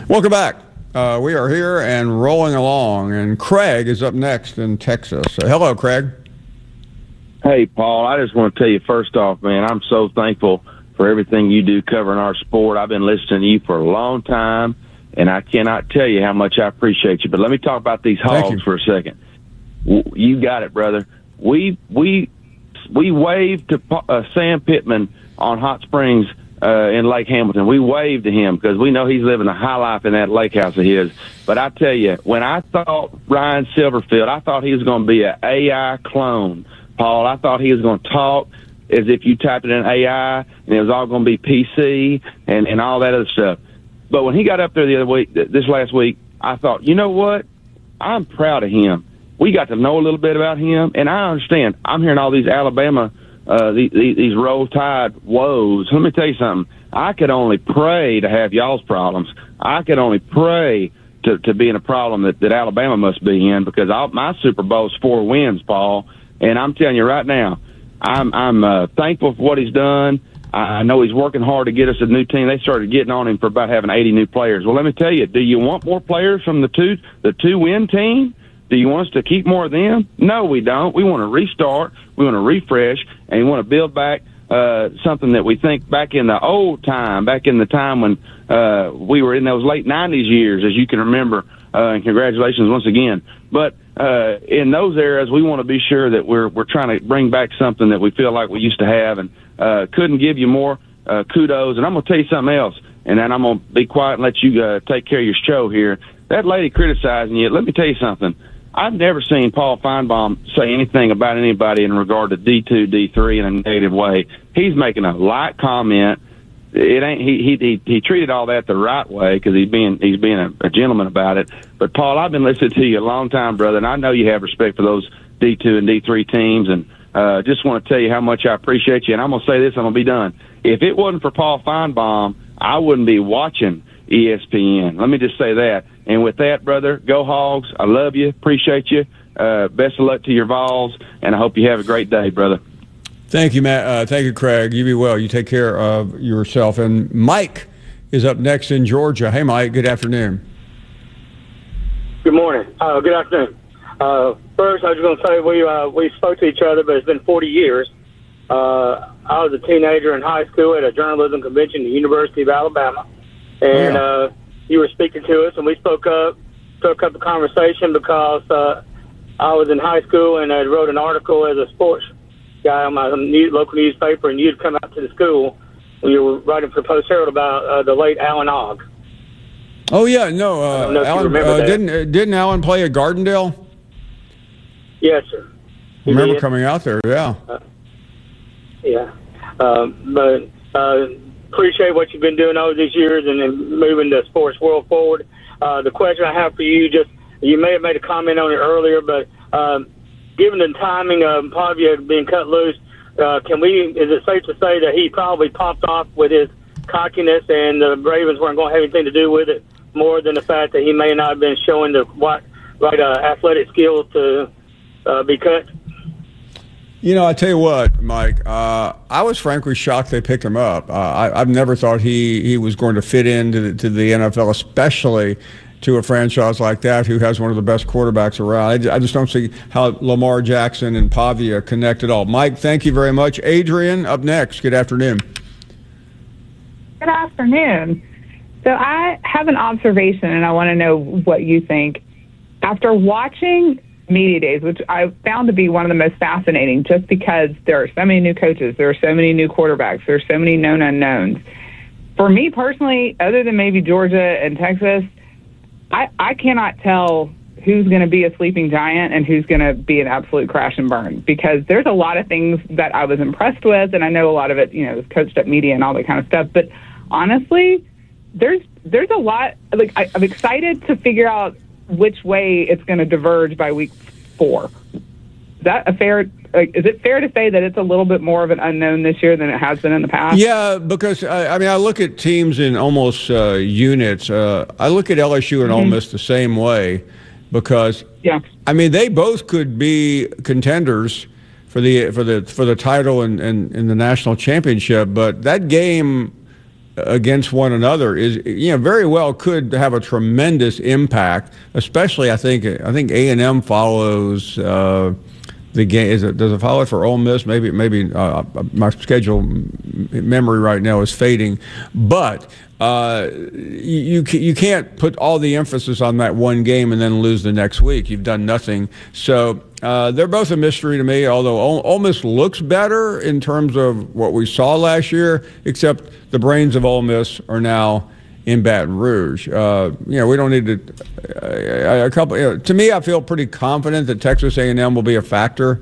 Welcome back. We are here and rolling along, and Craig is up next in Texas. Hello, Craig. Hey, Paul, I just want to tell you first off, man, I'm so thankful for everything you do covering our sport. I've been listening to you for a long time, and I cannot tell you how much I appreciate you. But let me talk about these hogs for a second. You got it, brother. We waved to Sam Pittman on Hot Springs in Lake Hamilton. We waved to him because we know he's living a high life in that lake house of his. But I tell you, when I thought Ryan Silverfield, I thought he was going to be an AI clone, Paul. I thought he was going to talk as if you typed it in AI and it was all going to be PC and all that other stuff. But when he got up there this last week, I thought, you know what? I'm proud of him. We got to know a little bit about him, and I understand. I'm hearing all these Alabama these Roll Tide woes. Let me tell you something. I could only pray to have y'all's problems. I could only pray to be in a problem that Alabama must be in, because my Super Bowl's 4 wins, Paul. And I'm telling you right now, I'm thankful for what he's done. I know he's working hard to get us a new team. They started getting on him for about having 80 new players. Well, let me tell you, do you want more players from the two-win team? Do you want us to keep more of them? No, we don't. We want to restart. We want to refresh, and we want to build back something that we think back in the old time, back in the time when we were in those late 90s years, as you can remember. And congratulations once again. But in those eras, we want to be sure that we're trying to bring back something that we feel like we used to have, and couldn't give you more kudos. And I'm going to tell you something else, and then I'm going to be quiet and let you take care of your show here. That lady criticizing you, let me tell you something. I've never seen Paul Feinbaum say anything about anybody in regard to D2, D3 in a negative way. He's making a light comment. It ain't he treated all that the right way because he's being a gentleman about it. But Paul, I've been listening to you a long time, brother, and I know you have respect for those D2 and D3 teams, and just want to tell you how much I appreciate you. And I'm going to say this, I'm going to be done. If it wasn't for Paul Feinbaum, I wouldn't be watching ESPN. Let me just say that. And with that, brother, go Hogs. I love you. Appreciate you. Best of luck to your Vols, and I hope you have a great day, brother. Thank you, Matt. Thank you, Craig. You be well. You take care of yourself. And Mike is up next in Georgia. Hey, Mike. Good afternoon. Good morning. Good afternoon. First, I was going to say we spoke to each other, but it's been 40 years. I was a teenager in high school at a journalism convention at the University of Alabama, and you were speaking to us, and we struck up a conversation because I was in high school and I wrote an article as a sports guy on my local newspaper, and you'd come out to the school when you were writing for the Post-Herald about the late Alan Ogg. Oh, yeah, no. Alan, didn't Alan play at Gardendale? Yes, sir. I remember coming out there, yeah. But appreciate what you've been doing over these years and then moving the sports world forward. The question I have for you, you may have made a comment on it earlier, but given the timing of Pavia being cut loose, is it safe to say that he probably popped off with his cockiness and the Ravens weren't going to have anything to do with it, more than the fact that he may not have been showing the right athletic skills to be cut? You know, I tell you what, Mike, I was frankly shocked they picked him up. I've never thought he was going to fit into the NFL, especially to a franchise like that who has one of the best quarterbacks around. I just don't see how Lamar Jackson and Pavia connect at all. Mike, thank you very much. Adrian, up next. Good afternoon. Good afternoon. So I have an observation, and I want to know what you think. After watching media days, which I found to be one of the most fascinating, just because there are so many new coaches, there are so many new quarterbacks, there are so many known unknowns. For me personally, other than maybe Georgia and Texas, I cannot tell who's going to be a sleeping giant and who's going to be an absolute crash and burn, because there's a lot of things that I was impressed with, and I know a lot of it, is coached up media and all that kind of stuff. But honestly, there's a lot. Like, I'm excited to figure out which way it's going to diverge by week 4. Is that a fair? Is it fair to say that it's a little bit more of an unknown this year than it has been in the past? Yeah, because I look at teams in almost units. I look at LSU and Ole Miss the same way, because they both could be contenders for the title and the national championship. But that game against one another is, very well could have a tremendous impact. Especially, I think A&M follows the game. Does it follow it for Ole Miss? Maybe. My schedule memory right now is fading, but you can't put all the emphasis on that one game and then lose the next week. You've done nothing. So they're both a mystery to me, although Ole Miss looks better in terms of what we saw last year, except the brains of Ole Miss are now in Baton Rouge. We don't need to. To me, I feel pretty confident that Texas A&M will be a factor.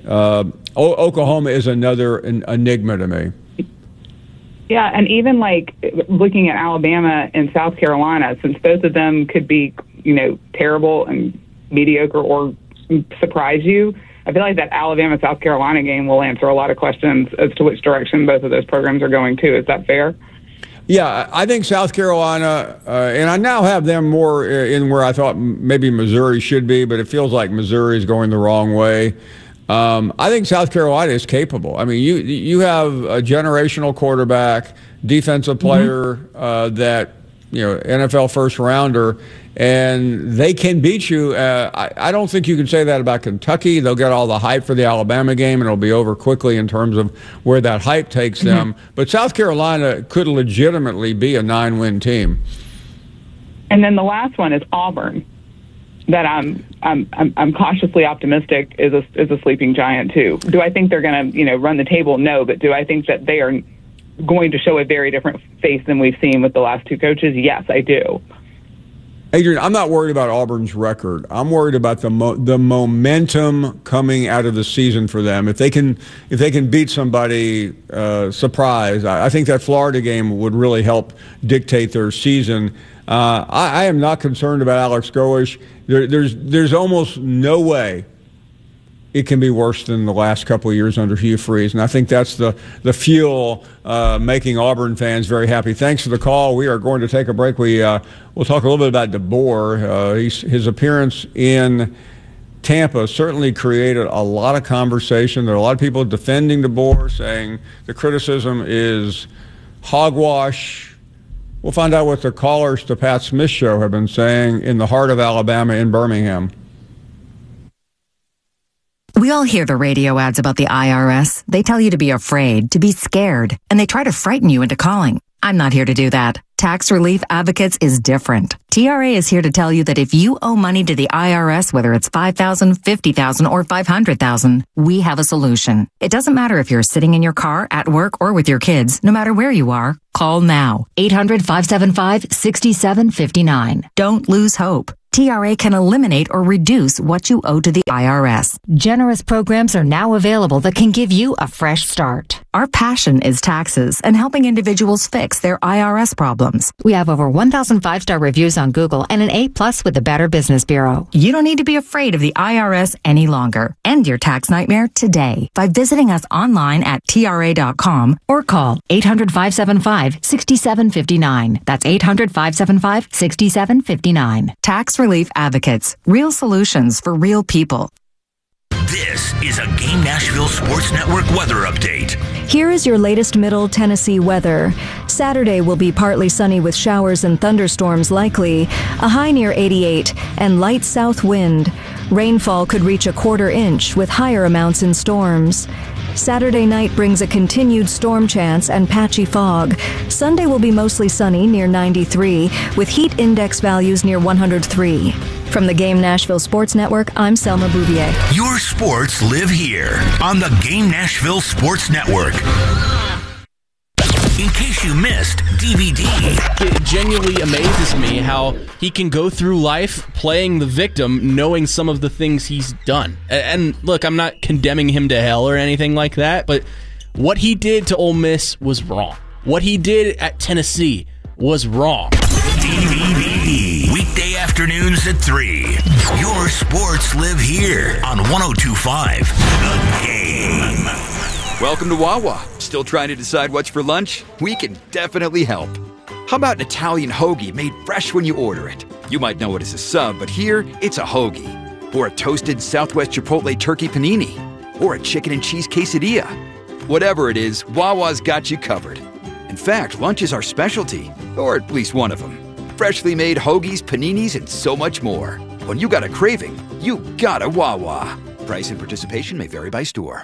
Oklahoma is another enigma to me. Yeah, and even like looking at Alabama and South Carolina, since both of them could be, terrible and mediocre or surprise you, I feel like that Alabama-South Carolina game will answer a lot of questions as to which direction both of those programs are going to. Is that fair? Yeah, I think South Carolina, and I now have them more in where I thought maybe Missouri should be, but it feels like Missouri is going the wrong way. I think South Carolina is capable. I mean, you have a generational quarterback, defensive player that, NFL first rounder, and they can beat you. I don't think you can say that about Kentucky. They'll get all the hype for the Alabama game, and it'll be over quickly in terms of where that hype takes them. But South Carolina could legitimately be a 9-win team. And then the last one is Auburn, that I'm cautiously optimistic is a sleeping giant too. Do I think they're going to run the table? No, but do I think that they are going to show a very different face than we've seen with the last two coaches? Yes, I do. Adrian, I'm not worried about Auburn's record. I'm worried about the momentum coming out of the season for them. If they can beat somebody, surprise, I think that Florida game would really help dictate their season. I am not concerned about Alex Golesh. There's almost no way it can be worse than the last couple of years under Hugh Freeze, and I think that's the fuel making Auburn fans very happy. Thanks for the call. We are going to take a break. We'll talk a little bit about DeBoer. His appearance in Tampa certainly created a lot of conversation. There are a lot of people defending DeBoer, saying the criticism is hogwash. We'll find out what the callers to Pat Smith's show have been saying in the heart of Alabama in Birmingham. We all hear the radio ads about the IRS. They tell you to be afraid, to be scared, and they try to frighten you into calling. I'm not here to do that. Tax Relief Advocates is different. TRA is here to tell you that if you owe money to the IRS, whether it's $5,000, $50,000, or $500,000, we have a solution. It doesn't matter if you're sitting in your car, at work, or with your kids. No matter where you are, call now. 800-575-6759. Don't lose hope. TRA can eliminate or reduce what you owe to the IRS. Generous programs are now available that can give you a fresh start. Our passion is taxes and helping individuals fix their IRS problems. We have over 1,000 5-star reviews on Google and an A+ with the Better Business Bureau. You don't need to be afraid of the IRS any longer. End your tax nightmare today by visiting us online at TRA.com or call 800-575-6759. That's 800-575-6759. Tax Relief Advocates. Real solutions for real people. This is a Game Nashville Sports Network weather update. Here is your latest Middle Tennessee weather. Saturday will be partly sunny with showers and thunderstorms likely, a high near 88, and light south wind. Rainfall could reach a 1/4 inch with higher amounts in storms. Saturday night brings a continued storm chance and patchy fog. Sunday will be mostly sunny near 93, with heat index values near 103. From the Game Nashville Sports Network, I'm Selma Bouvier. Your sports live here on the Game Nashville Sports Network. In case you missed DVD. It genuinely amazes me how he can go through life playing the victim, knowing some of the things he's done. And look, I'm not condemning him to hell or anything like that, but what he did to Ole Miss was wrong. What he did at Tennessee was wrong. DVD. Weekday afternoons at 3. Your sports live here on 102.5 The Game. Welcome to Wawa. Still trying to decide what's for lunch? We can definitely help. How about an Italian hoagie made fresh when you order it? You might know it as a sub, but here it's a hoagie. Or a toasted Southwest Chipotle turkey panini. Or a chicken and cheese quesadilla. Whatever it is, Wawa's got you covered. And fact, lunch is our specialty, or at least one of them. Freshly made hoagies, paninis, and so much more. When you got a craving, you got a Wawa. Price and participation may vary by store.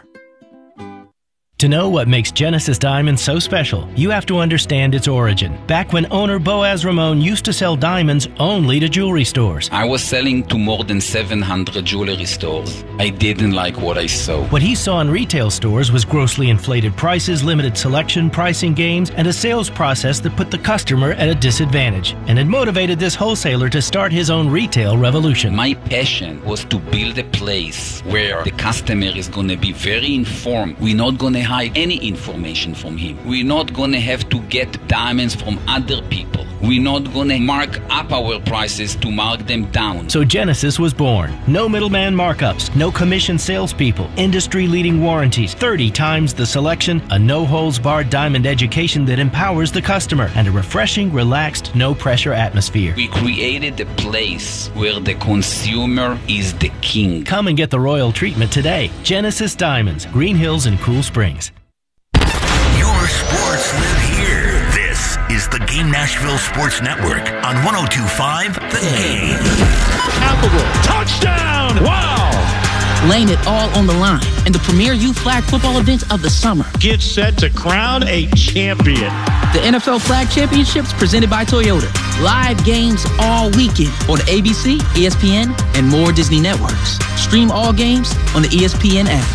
To know what makes Genesis Diamonds so special, you have to understand its origin. Back when owner Boaz Ramon used to sell diamonds only to jewelry stores. I was selling to more than 700 jewelry stores. I didn't like what I saw. What he saw in retail stores was grossly inflated prices, limited selection, pricing games, and a sales process that put the customer at a disadvantage. And it motivated this wholesaler to start his own retail revolution. My passion was to build a place where the customer is going to be very informed. We're not going to hide any information from him. We're not going to have to get diamonds from other people. We're not going to mark up our prices to mark them down. So Genesis was born. No middleman markups, no commission salespeople, industry-leading warranties, 30 times the selection, a no-holds-barred diamond education that empowers the customer, and a refreshing, relaxed, no-pressure atmosphere. We created a place where the consumer is the king. Come and get the royal treatment today. Genesis Diamonds, Green Hills and Cool Springs. Your sports live here. This is the Game Nashville Sports Network on 102.5 The Game. Applewood, touchdown! Wow! Laying it all on the line in the premier youth flag football event of the summer. Get set to crown a champion. The NFL Flag Championships presented by Toyota. Live games all weekend on ABC, ESPN, and more Disney networks. Stream all games on the ESPN app.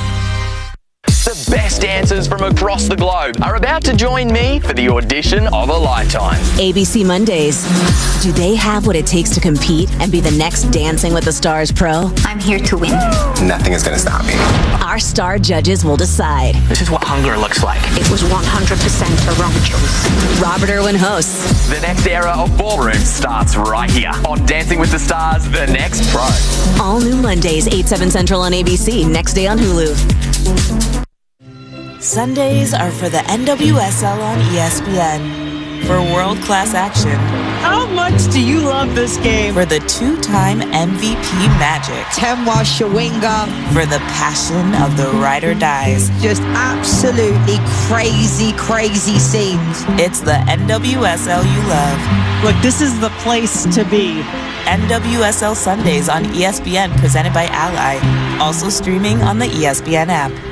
The best dancers from across the globe are about to join me for the audition of a lifetime. ABC Mondays. Do they have what it takes to compete and be the next Dancing with the Stars pro? I'm here to win. Nothing is going to stop me. Our star judges will decide. This is what hunger looks like. It was 100% the wrong choice. Robert Irwin hosts. The next era of ballroom starts right here on Dancing with the Stars, The Next Pro. All new Mondays, 8/7 Central on ABC. Next day on Hulu. Sundays are for the NWSL on ESPN. For world-class action. How much do you love this game? For the two-time MVP Magic. Temwa Shawinga. For the passion of the ride or dies. Just absolutely crazy, crazy scenes. It's the NWSL you love. Look, this is the place to be. NWSL Sundays on ESPN, presented by Ally. Also streaming on the ESPN app.